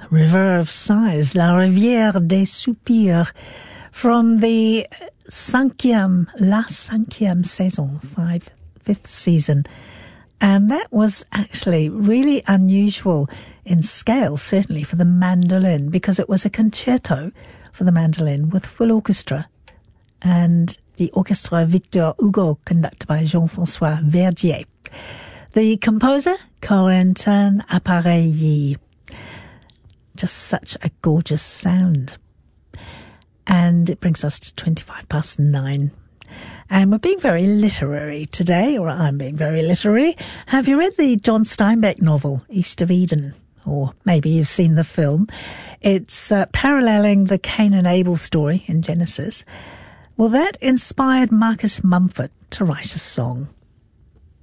River of Sighs, La Rivière des Soupirs, from the La cinquième saison, fifth season. And that was actually really unusual in scale, certainly for the mandolin, because it was a concerto for the mandolin with full orchestra. And the Orchestre Victor Hugo, conducted by Jean-François Verdier. The composer, Corentin Appareilly. Just such a gorgeous sound. And it brings us to 9:25. And we're being very literary today, or I'm being very literary. Have you read the John Steinbeck novel, East of Eden? Or maybe you've seen the film. It's paralleling the Cain and Abel story in Genesis. Well, that inspired Marcus Mumford to write a song.